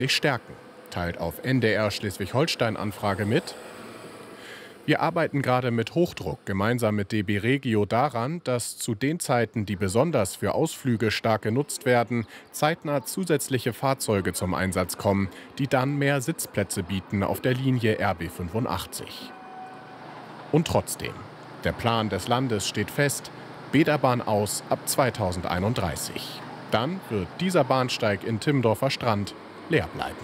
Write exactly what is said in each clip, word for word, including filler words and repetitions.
stärken, teilt auf N D R Schleswig-Holstein-Anfrage mit: Wir arbeiten gerade mit Hochdruck gemeinsam mit D B Regio daran, dass zu den Zeiten, die besonders für Ausflüge stark genutzt werden, zeitnah zusätzliche Fahrzeuge zum Einsatz kommen, die dann mehr Sitzplätze bieten auf der Linie R B fünfundachtzig. Und trotzdem, der Plan des Landes steht fest: Bäderbahn aus ab zweitausendeinunddreißig. Dann wird dieser Bahnsteig in Timmendorfer Strand leer bleiben.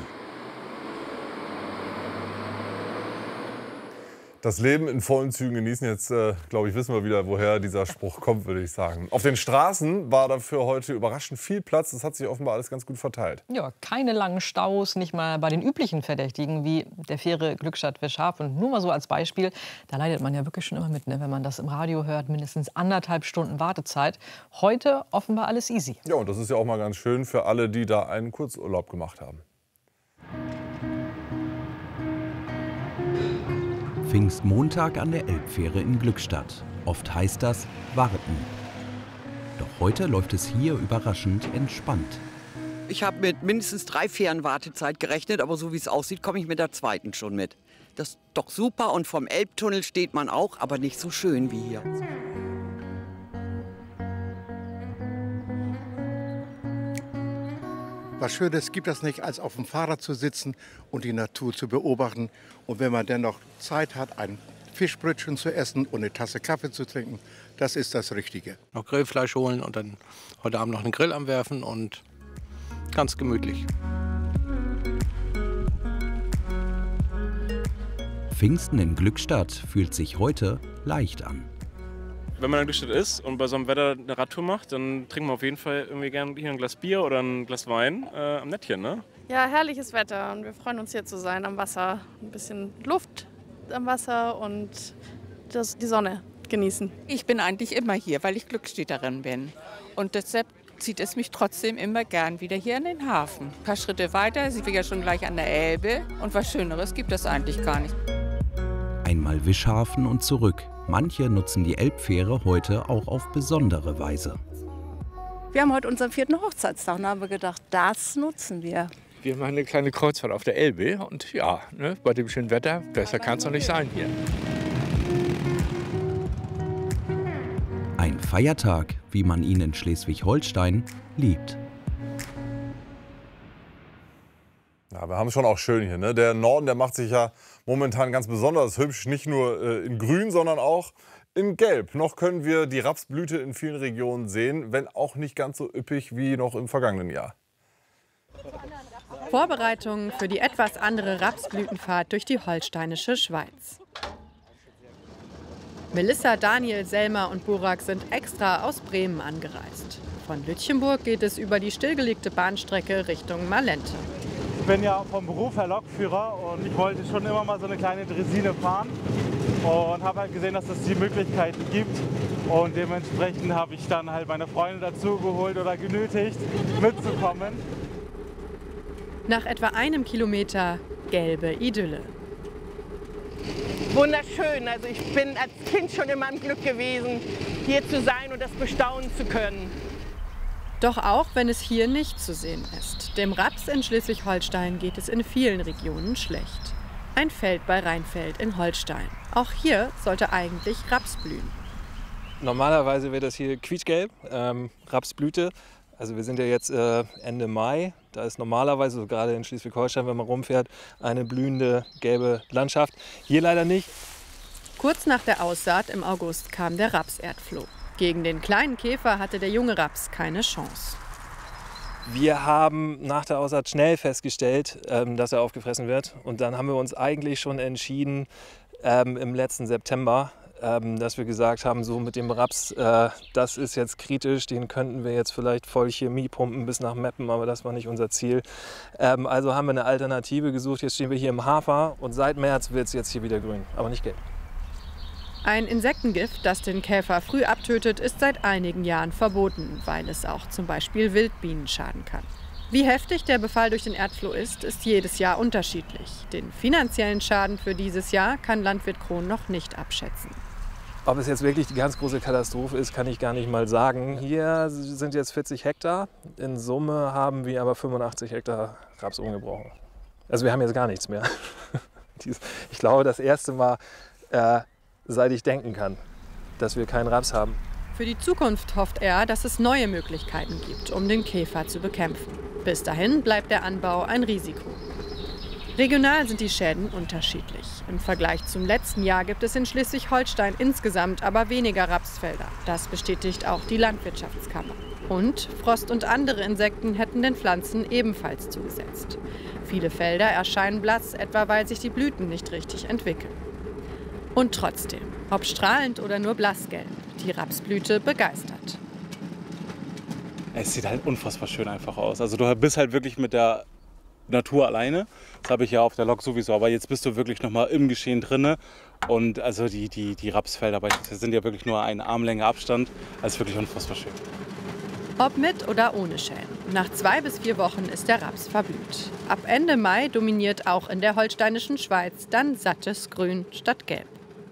Das Leben in vollen Zügen genießen. Jetzt, äh, glaube ich, wissen wir wieder, woher dieser Spruch kommt, würde ich sagen. Auf den Straßen war dafür heute überraschend viel Platz. Das hat sich offenbar alles ganz gut verteilt. Ja, keine langen Staus, nicht mal bei den üblichen Verdächtigen wie der Fähre Glückstadt-Weschhafen. Und nur mal so als Beispiel, da leidet man ja wirklich schon immer mit, ne? Wenn man das im Radio hört, mindestens anderthalb Stunden Wartezeit. Heute offenbar alles easy. Ja, und das ist ja auch mal ganz schön für alle, die da einen Kurzurlaub gemacht haben. Pfingstmontag an der Elbfähre in Glückstadt. Oft heißt das warten. Doch heute läuft es hier überraschend entspannt. Ich habe mit mindestens drei Fähren Wartezeit gerechnet, aber so wie es aussieht, komme ich mit der zweiten schon mit. Das ist doch super und vom Elbtunnel steht man auch, aber nicht so schön wie hier. Was Schönes gibt es nicht, als auf dem Fahrrad zu sitzen und die Natur zu beobachten. Und wenn man dann noch Zeit hat, ein Fischbrötchen zu essen und eine Tasse Kaffee zu trinken, das ist das Richtige. Noch Grillfleisch holen und dann heute Abend noch einen Grill anwerfen und ganz gemütlich. Pfingsten in Glückstadt fühlt sich heute leicht an. Wenn man in Glückstadt ist und bei so einem Wetter eine Radtour macht, dann trinken wir auf jeden Fall irgendwie gerne hier ein Glas Bier oder ein Glas Wein äh, am Nettchen, ne? Ja, herrliches Wetter und wir freuen uns hier zu sein am Wasser. Ein bisschen Luft am Wasser und das, die Sonne genießen. Ich bin eigentlich immer hier, weil ich Glückstädterin bin. Und deshalb zieht es mich trotzdem immer gern wieder hier in den Hafen. Ein paar Schritte weiter sind wir ja schon gleich an der Elbe und was Schöneres gibt es eigentlich gar nicht. Einmal Wischhafen und zurück. Manche nutzen die Elbfähre heute auch auf besondere Weise. Wir haben heute unseren vierten Hochzeitstag und haben wir gedacht, das nutzen wir. Wir machen eine kleine Kreuzfahrt auf der Elbe und ja, ne, bei dem schönen Wetter, besser kann es doch nicht sein hier. Ein Feiertag, wie man ihn in Schleswig-Holstein liebt. Ja, wir haben es schon auch schön hier, ne? Der Norden, der macht sich ja momentan ganz besonders hübsch. Nicht nur äh, in Grün, sondern auch in Gelb. Noch können wir die Rapsblüte in vielen Regionen sehen, wenn auch nicht ganz so üppig wie noch im vergangenen Jahr. Vorbereitungen für die etwas andere Rapsblütenfahrt durch die holsteinische Schweiz. Melissa, Daniel, Selma und Burak sind extra aus Bremen angereist. Von Lütchenburg geht es über die stillgelegte Bahnstrecke Richtung Malente. Ich bin ja vom Beruf her Lokführer und ich wollte schon immer mal so eine kleine Draisine fahren und habe halt gesehen, dass es die Möglichkeiten gibt und dementsprechend habe ich dann halt meine Freunde dazu geholt oder genötigt mitzukommen. Nach etwa einem Kilometer gelbe Idylle. Wunderschön, also ich bin als Kind schon immer im Glück gewesen, hier zu sein und das bestaunen zu können. Doch auch wenn es hier nicht zu sehen ist. Dem Raps in Schleswig-Holstein geht es in vielen Regionen schlecht. Ein Feld bei Rheinfeld in Holstein. Auch hier sollte eigentlich Raps blühen. Normalerweise wäre das hier quietschgelb, ähm, Rapsblüte. Also wir sind ja jetzt äh, Ende Mai. Da ist normalerweise, so gerade in Schleswig-Holstein, wenn man rumfährt, eine blühende gelbe Landschaft. Hier leider nicht. Kurz nach der Aussaat im August kam der Rapserdfloh. Gegen den kleinen Käfer hatte der junge Raps keine Chance. Wir haben nach der Aussaat schnell festgestellt, ähm, dass er aufgefressen wird. Und dann haben wir uns eigentlich schon entschieden, ähm, im letzten September, ähm, dass wir gesagt haben, so mit dem Raps, äh, das ist jetzt kritisch, den könnten wir jetzt vielleicht voll Chemie pumpen bis nach Meppen, aber das war nicht unser Ziel. Ähm, also haben wir eine Alternative gesucht. Jetzt stehen wir hier im Hafer und seit März wird es jetzt hier wieder grün, aber nicht gelb. Ein Insektengift, das den Käfer früh abtötet, ist seit einigen Jahren verboten, weil es auch zum Beispiel Wildbienen schaden kann. Wie heftig der Befall durch den Erdfloh ist, ist jedes Jahr unterschiedlich. Den finanziellen Schaden für dieses Jahr kann Landwirt Krohn noch nicht abschätzen. Ob es jetzt wirklich die ganz große Katastrophe ist, kann ich gar nicht mal sagen. Hier sind jetzt vierzig Hektar. In Summe haben wir aber fünfundachtzig Hektar Raps umgebrochen. Also wir haben jetzt gar nichts mehr. Ich glaube, das erste Mal, äh, seit ich denken kann, dass wir keinen Raps haben. Für die Zukunft hofft er, dass es neue Möglichkeiten gibt, um den Käfer zu bekämpfen. Bis dahin bleibt der Anbau ein Risiko. Regional sind die Schäden unterschiedlich. Im Vergleich zum letzten Jahr gibt es in Schleswig-Holstein insgesamt aber weniger Rapsfelder. Das bestätigt auch die Landwirtschaftskammer. Und Frost und andere Insekten hätten den Pflanzen ebenfalls zugesetzt. Viele Felder erscheinen blass, etwa weil sich die Blüten nicht richtig entwickeln. Und trotzdem, ob strahlend oder nur blassgelb, die Rapsblüte begeistert. Es sieht halt unfassbar schön einfach aus. Also du bist halt wirklich mit der Natur alleine. Das habe ich ja auf der Lok sowieso. Aber jetzt bist du wirklich noch mal im Geschehen drinne. Und also die, die, die Rapsfelder sind ja wirklich nur eine Armlänge Abstand. Das ist wirklich unfassbar schön. Ob mit oder ohne Schäden. Nach zwei bis vier Wochen ist der Raps verblüht. Ab Ende Mai dominiert auch in der holsteinischen Schweiz dann sattes Grün statt Gelb.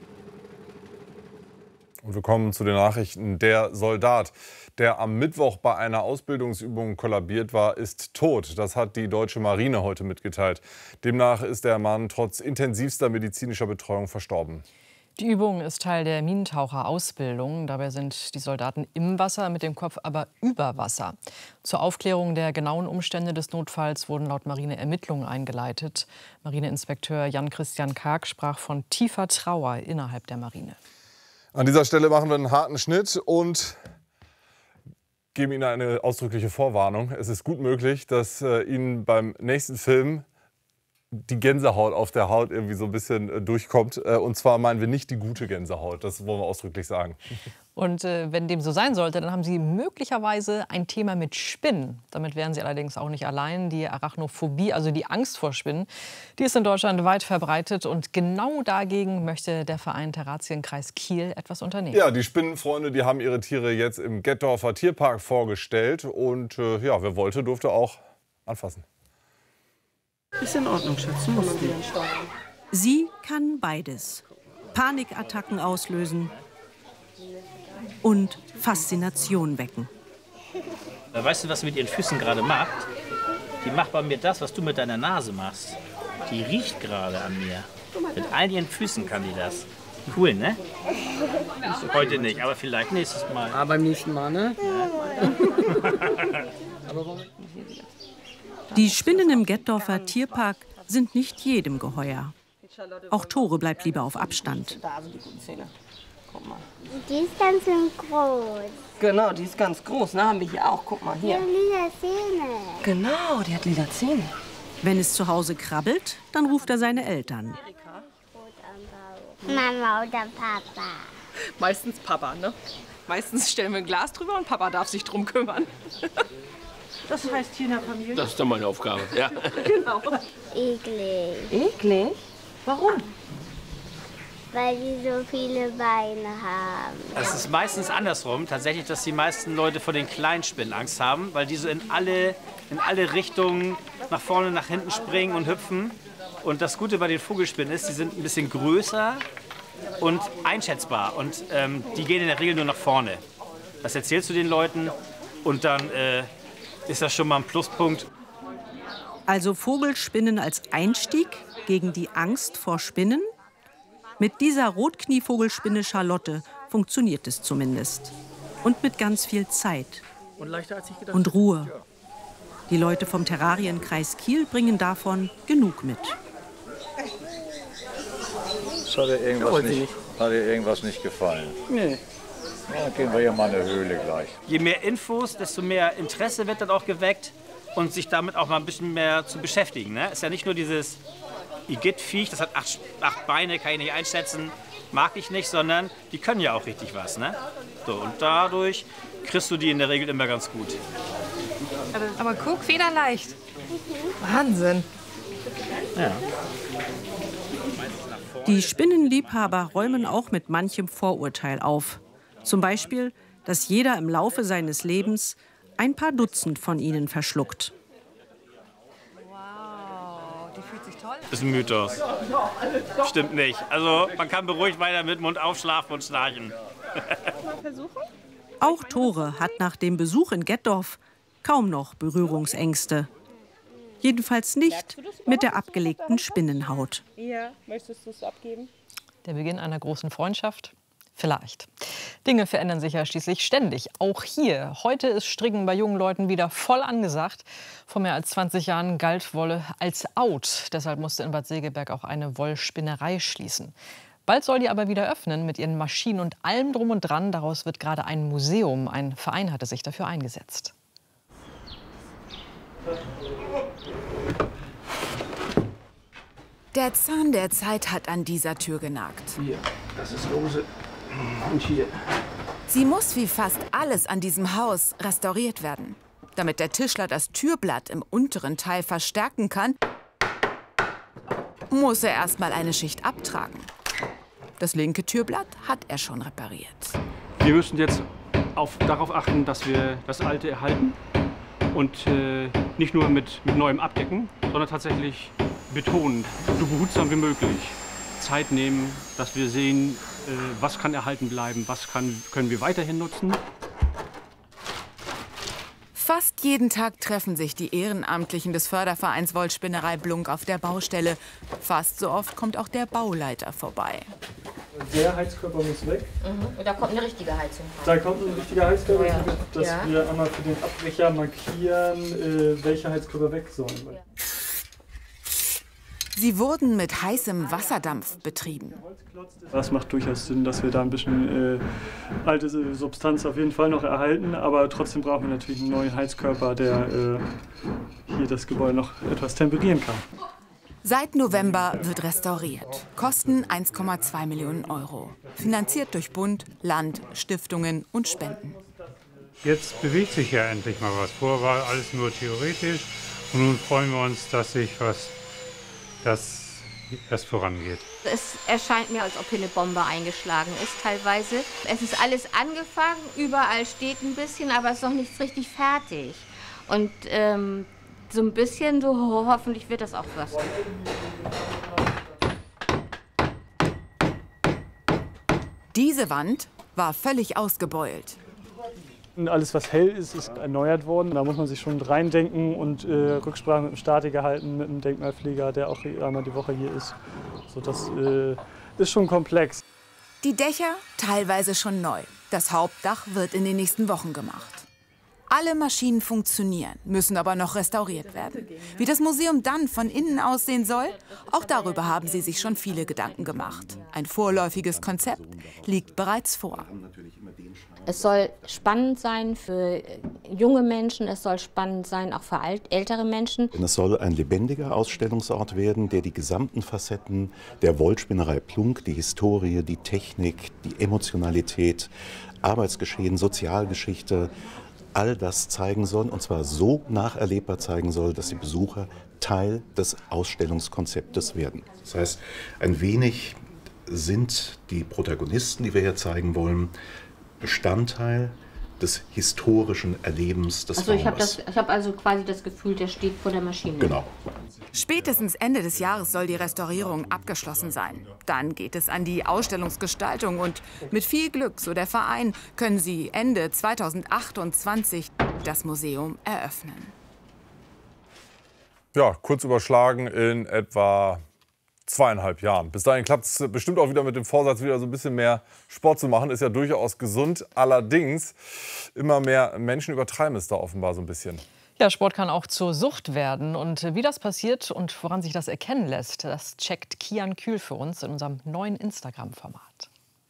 Und wir kommen zu den Nachrichten. Der Soldat, der am Mittwoch bei einer Ausbildungsübung kollabiert war, ist tot. Das hat die deutsche Marine heute mitgeteilt. Demnach ist der Mann trotz intensivster medizinischer Betreuung verstorben. Die Übung ist Teil der Minentaucher-Ausbildung. Dabei sind die Soldaten im Wasser, mit dem Kopf aber über Wasser. Zur Aufklärung der genauen Umstände des Notfalls wurden laut Marine Ermittlungen eingeleitet. Marineinspekteur Jan-Christian Karg sprach von tiefer Trauer innerhalb der Marine. An dieser Stelle machen wir einen harten Schnitt und geben Ihnen eine ausdrückliche Vorwarnung. Es ist gut möglich, dass äh, Ihnen beim nächsten Film die Gänsehaut auf der Haut irgendwie so ein bisschen äh, durchkommt. Äh, und zwar meinen wir nicht die gute Gänsehaut, das wollen wir ausdrücklich sagen. Und äh, wenn dem so sein sollte, dann haben Sie möglicherweise ein Thema mit Spinnen. Damit wären Sie allerdings auch nicht allein. Die Arachnophobie, also die Angst vor Spinnen, die ist in Deutschland weit verbreitet. Und genau dagegen möchte der Verein Terratienkreis Kiel etwas unternehmen. Ja, die Spinnenfreunde, die haben ihre Tiere jetzt im Gettorfer Tierpark vorgestellt. Und äh, ja, wer wollte, durfte auch anfassen. Ist in Ordnung, Schatz. Sie kann beides. Panikattacken auslösen und Faszination wecken. Weißt du, was sie mit ihren Füßen gerade macht? Die macht bei mir das, was du mit deiner Nase machst. Die riecht gerade an mir. Mit all ihren Füßen kann die das. Cool, ne? Heute nicht, aber vielleicht nächstes Mal. Aber beim nächsten Mal, ne? Die Spinnen im Gettorfer Tierpark sind nicht jedem geheuer. Auch Tore bleibt lieber auf Abstand. Die ist ganz schön groß. Genau, die ist ganz groß. Ne? Haben wir hier auch. Guck mal hier. Die hat lila Zähne. Genau, die hat lila Zähne. Wenn es zu Hause krabbelt, dann ruft er seine Eltern. Mama oder Papa? Meistens Papa, ne? Meistens stellen wir ein Glas drüber und Papa darf sich drum kümmern. Das heißt hier in der Familie? Das ist dann meine Aufgabe, ja. Genau. Eklig. Eklig? Warum? Weil die so viele Beine haben. Es ist meistens andersrum, tatsächlich, dass die meisten Leute vor den kleinen Spinnen Angst haben, weil die so in alle, in alle Richtungen nach vorne, nach hinten springen und hüpfen. Und das Gute bei den Vogelspinnen ist, die sind ein bisschen größer und einschätzbar. Und ähm, die gehen in der Regel nur nach vorne. Das erzählst du den Leuten und dann äh, ist das schon mal ein Pluspunkt. Also Vogelspinnen als Einstieg gegen die Angst vor Spinnen? Mit dieser Rotknievogelspinne Charlotte funktioniert es zumindest. Und mit ganz viel Zeit Und leichter als ich gedacht und Ruhe. Die Leute vom Terrarienkreis Kiel bringen davon genug mit. Hat dir irgendwas, nicht, hat dir irgendwas nicht gefallen? Nee. Ja, gehen wir hier mal in eine Höhle gleich. Je mehr Infos, desto mehr Interesse wird dann auch geweckt und sich damit auch mal ein bisschen mehr zu beschäftigen. Ne? Ist ja nicht nur dieses Igitt-Viech, das hat acht, acht Beine, kann ich nicht einschätzen, mag ich nicht, sondern die können ja auch richtig was. Ne? So, und dadurch kriegst du die in der Regel immer ganz gut. Aber guck, federleicht. Wahnsinn. Ja. Die Spinnenliebhaber räumen auch mit manchem Vorurteil auf. Zum Beispiel, dass jeder im Laufe seines Lebens ein paar Dutzend von ihnen verschluckt. Die fühlt sich toll. Ist ein Mythos. Stimmt nicht. Also man kann beruhigt weiter mit Mund aufschlafen und schnarchen. Mal versuchen? Auch Tore hat nach dem Besuch in Gettorf kaum noch Berührungsängste. Jedenfalls nicht mit der abgelegten Spinnenhaut. Ja, möchtest du es abgeben? Der Beginn einer großen Freundschaft? Vielleicht. Dinge verändern sich ja schließlich ständig. Auch hier. Heute ist Stricken bei jungen Leuten wieder voll angesagt. Vor mehr als zwanzig Jahren galt Wolle als out. Deshalb musste in Bad Segeberg auch eine Wollspinnerei schließen. Bald soll die aber wieder öffnen mit ihren Maschinen und allem drum und dran. Daraus wird gerade ein Museum. Ein Verein hatte sich dafür eingesetzt. Der Zahn der Zeit hat an dieser Tür genagt. Hier, das ist lose. Und hier. Sie muss wie fast alles an diesem Haus restauriert werden. Damit der Tischler das Türblatt im unteren Teil verstärken kann, muss er erst mal eine Schicht abtragen. Das linke Türblatt hat er schon repariert. Wir müssen jetzt auf, darauf achten, dass wir das Alte erhalten und äh, nicht nur mit, mit Neuem abdecken, sondern tatsächlich betonen, so behutsam wie möglich. Zeit nehmen, dass wir sehen, äh, was kann erhalten bleiben, was kann, können wir weiterhin nutzen. Fast jeden Tag treffen sich die Ehrenamtlichen des Fördervereins Wollspinnerei Blunk auf der Baustelle. Fast so oft kommt auch der Bauleiter vorbei. Der Heizkörper muss weg. Mhm. Und da kommt eine richtige Heizung rein. Da kommt ein richtiger Heizkörper, Ja. dass Ja. wir einmal für den Abbrecher markieren, äh, welche Heizkörper weg sollen. Ja. Sie wurden mit heißem Wasserdampf betrieben. Das macht durchaus Sinn, dass wir da ein bisschen äh, alte Substanz auf jeden Fall noch erhalten, aber trotzdem brauchen wir natürlich einen neuen Heizkörper, der äh, hier das Gebäude noch etwas temperieren kann. Seit November wird restauriert. Kosten eins Komma zwei Millionen Euro. Finanziert durch Bund, Land, Stiftungen und Spenden. Jetzt bewegt sich ja endlich mal was. Vorher war alles nur theoretisch und nun freuen wir uns, dass sich was, dass erst vorangeht. Es erscheint mir, als ob hier eine Bombe eingeschlagen ist teilweise. Es ist alles angefangen, überall steht ein bisschen, aber es ist noch nichts richtig fertig. Und ähm, so ein bisschen, so ho hoffentlich wird das auch was. Diese Wand war völlig ausgebeult. Alles, was hell ist, ist erneuert worden. Da muss man sich schon reindenken und äh, Rücksprache mit dem Statiker halten, mit dem Denkmalpfleger, der auch einmal die Woche hier ist. So, das äh, ist schon komplex. Die Dächer teilweise schon neu. Das Hauptdach wird in den nächsten Wochen gemacht. Alle Maschinen funktionieren, müssen aber noch restauriert werden. Wie das Museum dann von innen aussehen soll, auch darüber haben sie sich schon viele Gedanken gemacht. Ein vorläufiges Konzept liegt bereits vor. Es soll spannend sein für junge Menschen, es soll spannend sein auch für alt, ältere Menschen. Es soll ein lebendiger Ausstellungsort werden, der die gesamten Facetten der Wollspinnerei Plunk, die Historie, die Technik, die Emotionalität, Arbeitsgeschehen, Sozialgeschichte, all das zeigen soll, und zwar so nacherlebbar zeigen soll, dass die Besucher Teil des Ausstellungskonzeptes werden. Das heißt, ein wenig sind die Protagonisten, die wir hier zeigen wollen, Bestandteil des historischen Erlebens des Also ich habe Raumes. hab also quasi das Gefühl, der steht vor der Maschine. Genau. Spätestens Ende des Jahres soll die Restaurierung abgeschlossen sein. Dann geht es an die Ausstellungsgestaltung und mit viel Glück, so der Verein, können sie Ende zweitausendachtundzwanzig das Museum eröffnen. Ja, kurz überschlagen in etwa zweieinhalb Jahren. Bis dahin klappt es bestimmt auch wieder mit dem Vorsatz, wieder so ein bisschen mehr Sport zu machen. Ist ja durchaus gesund. Allerdings, immer mehr Menschen übertreiben es da offenbar so ein bisschen. Ja, Sport kann auch zur Sucht werden. Und wie das passiert und woran sich das erkennen lässt, das checkt Kian Kühl für uns in unserem neuen Instagram-Format.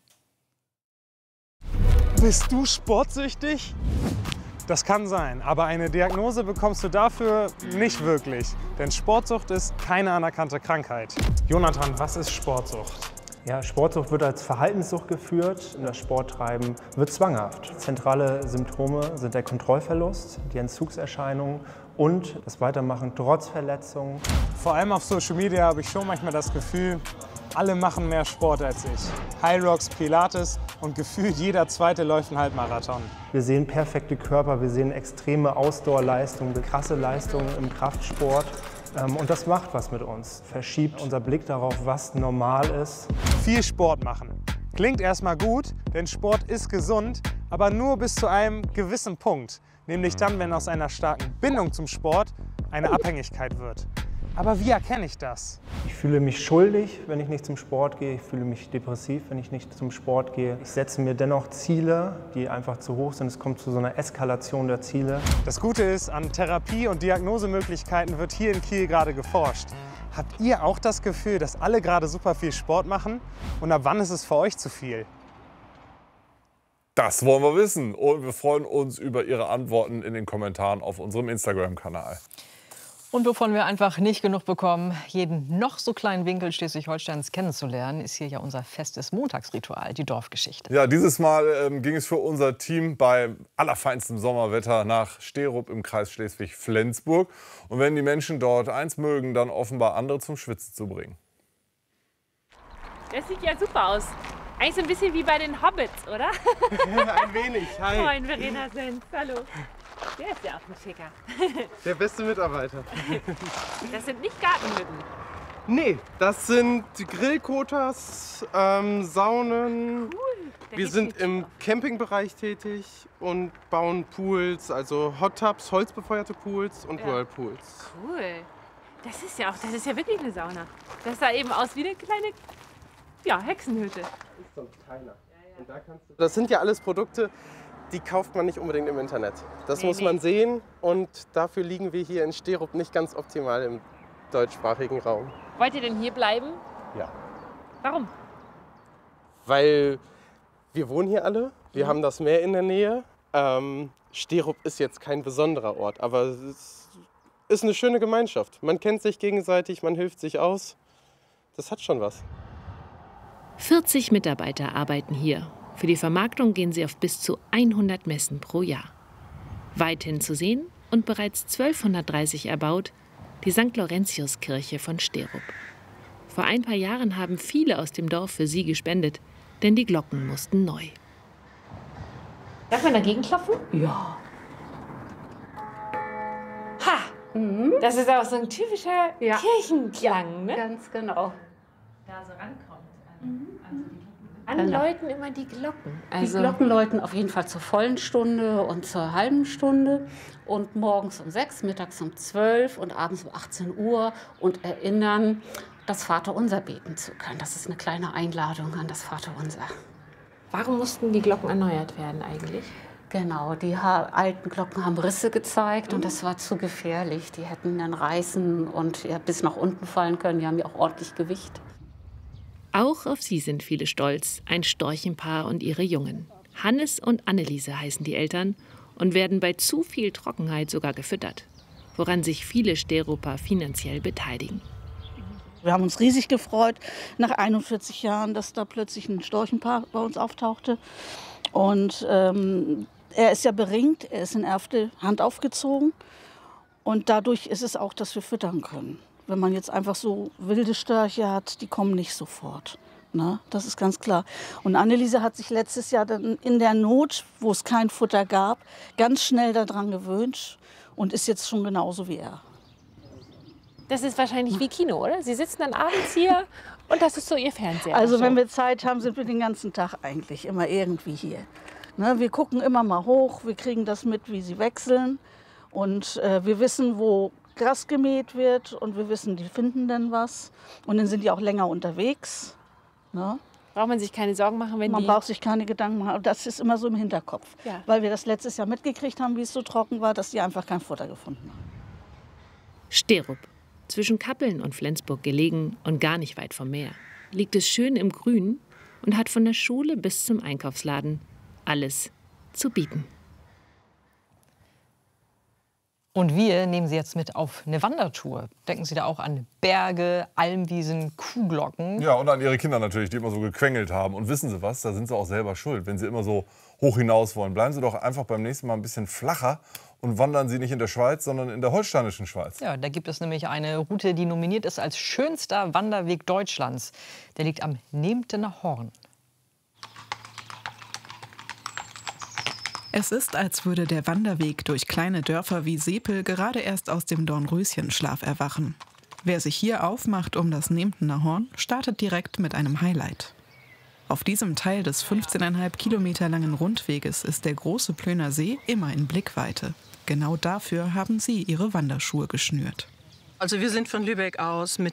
Bist du sportsüchtig? Das kann sein, aber eine Diagnose bekommst du dafür nicht wirklich. Denn Sportsucht ist keine anerkannte Krankheit. Jonathan, was ist Sportsucht? Ja, Sportsucht wird als Verhaltenssucht geführt. Das Sporttreiben wird zwanghaft. Zentrale Symptome sind der Kontrollverlust, die Entzugserscheinungen und das Weitermachen trotz Verletzungen. Vor allem auf Social Media habe ich schon manchmal das Gefühl, alle machen mehr Sport als ich. High Rocks, Pilates und gefühlt jeder Zweite läuft einen Halbmarathon. Wir sehen perfekte Körper, wir sehen extreme Ausdauerleistungen, krasse Leistungen im Kraftsport. Und das macht was mit uns, verschiebt unser Blick darauf, was normal ist. Viel Sport machen. Klingt erstmal gut, denn Sport ist gesund, aber nur bis zu einem gewissen Punkt. Nämlich dann, wenn aus einer starken Bindung zum Sport eine Abhängigkeit wird. Aber wie erkenne ich das? Ich fühle mich schuldig, wenn ich nicht zum Sport gehe. Ich fühle mich depressiv, wenn ich nicht zum Sport gehe. Ich setze mir dennoch Ziele, die einfach zu hoch sind. Es kommt zu so einer Eskalation der Ziele. Das Gute ist, an Therapie- und Diagnosemöglichkeiten wird hier in Kiel gerade geforscht. Habt ihr auch das Gefühl, dass alle gerade super viel Sport machen? Und ab wann ist es für euch zu viel? Das wollen wir wissen. Und wir freuen uns über Ihre Antworten in den Kommentaren auf unserem Instagram-Kanal. Und wovon wir einfach nicht genug bekommen, jeden noch so kleinen Winkel Schleswig-Holsteins kennenzulernen, ist hier ja unser festes Montagsritual, die Dorfgeschichte. Ja, dieses Mal ähm, ging es für unser Team bei allerfeinstem Sommerwetter nach Sterup im Kreis Schleswig-Flensburg. Und wenn die Menschen dort eins mögen, dann offenbar andere zum Schwitzen zu bringen. Das sieht ja super aus. Eigentlich so ein bisschen wie bei den Hobbits, oder? Ein wenig, hi. Moin, Verena Senz, hallo. Der ist ja auch ein Schicker. Der beste Mitarbeiter. Das sind nicht Gartenhütten. Nee, das sind Grillkotas, ähm, Saunen. Cool. Wir sind im Campingbereich tätig und bauen Pools, also Hot Tubs, holzbefeuerte Pools und Ja. Whirlpools. Cool. Das ist ja auch, das ist ja wirklich eine Sauna. Das sah eben aus wie eine kleine, ja, Hexenhütte. Ist sonst keiner. Und da kannst du das sind ja alles Produkte, die kauft man nicht unbedingt im Internet. Das Nee, muss nee. man sehen und dafür liegen wir hier in Sterup nicht ganz optimal im deutschsprachigen Raum. Wollt ihr denn hier bleiben? Ja. Warum? Weil wir wohnen hier alle, wir Mhm. haben das Meer in der Nähe. Ähm, Sterup ist jetzt kein besonderer Ort, aber es ist eine schöne Gemeinschaft. Man kennt sich gegenseitig, man hilft sich aus. Das hat schon was. vierzig Mitarbeiter arbeiten hier. Für die Vermarktung gehen sie auf bis zu hundert Messen pro Jahr. Weithin zu sehen und bereits zwölfhundertdreißig erbaut, die Sankt Laurentius-Kirche von Sterup. Vor ein paar Jahren haben viele aus dem Dorf für sie gespendet, denn die Glocken mussten neu. Darf man dagegen klopfen? Ja. Ha! Das ist auch so ein typischer Ja. Kirchenklang, ne? Ganz genau. Da so rankommt. Anläuten immer die Glocken. die Glocken läuten auf jeden Fall zur vollen Stunde und zur halben Stunde und morgens um sechs, mittags um zwölf und abends um achtzehn Uhr und erinnern, das Vaterunser beten zu können. Das ist eine kleine Einladung an das Vaterunser. Warum mussten die Glocken erneuert werden eigentlich? Genau, die ha alten Glocken haben Risse gezeigt und das war zu gefährlich. Die hätten dann reißen und ja, bis nach unten fallen können. Die haben ja auch ordentlich Gewicht. Auch auf sie sind viele stolz, ein Storchenpaar und ihre Jungen. Hannes und Anneliese heißen die Eltern und werden bei zu viel Trockenheit sogar gefüttert, woran sich viele Steruper finanziell beteiligen. Wir haben uns riesig gefreut, nach einundvierzig Jahren, dass da plötzlich ein Storchenpaar bei uns auftauchte. Und ähm, er ist ja beringt, er ist in erste Hand aufgezogen. Und dadurch ist es auch, dass wir füttern können. Wenn man jetzt einfach so wilde Störche hat, die kommen nicht sofort. Ne? Das ist ganz klar. Und Anneliese hat sich letztes Jahr dann in der Not, wo es kein Futter gab, ganz schnell daran gewöhnt und ist jetzt schon genauso wie er. Das ist wahrscheinlich wie Kino, oder? Sie sitzen dann abends hier und das ist so Ihr Fernseher. Also wenn wir Zeit haben, sind wir den ganzen Tag eigentlich immer irgendwie hier. Ne? Wir gucken immer mal hoch, wir kriegen das mit, wie sie wechseln. Und äh, wir wissen, wo Gras gemäht wird und wir wissen, die finden dann was. Und dann sind die auch länger unterwegs. Ne? Braucht man sich keine Sorgen machen, wenn man die... Man braucht sich keine Gedanken machen. Das ist immer so im Hinterkopf. Ja. Weil wir das letztes Jahr mitgekriegt haben, wie es so trocken war, dass die einfach kein Futter gefunden haben. Sterup, zwischen Kappeln und Flensburg gelegen und gar nicht weit vom Meer, liegt es schön im Grün und hat von der Schule bis zum Einkaufsladen alles zu bieten. Und wir nehmen Sie jetzt mit auf eine Wandertour. Denken Sie da auch an Berge, Almwiesen, Kuhglocken? Ja, und an Ihre Kinder natürlich, die immer so gequengelt haben. Und wissen Sie was, da sind Sie auch selber schuld, wenn Sie immer so hoch hinaus wollen. Bleiben Sie doch einfach beim nächsten Mal ein bisschen flacher und wandern Sie nicht in der Schweiz, sondern in der holsteinischen Schweiz. Ja, da gibt es nämlich eine Route, die nominiert ist als schönster Wanderweg Deutschlands. Der liegt am Nehmtener Horn. Es ist, als würde der Wanderweg durch kleine Dörfer wie Sepel gerade erst aus dem Dornröschenschlaf erwachen. Wer sich hier aufmacht um das Nehmtener Horn, startet direkt mit einem Highlight. Auf diesem Teil des fünfzehn Komma fünf Kilometer langen Rundweges ist der große Plöner See immer in Blickweite. Genau dafür haben sie ihre Wanderschuhe geschnürt. Also wir sind von Lübeck aus mit